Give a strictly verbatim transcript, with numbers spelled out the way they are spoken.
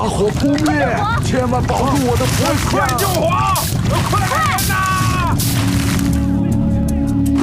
火扑灭，千万保住我的佛像！ 快救火！快！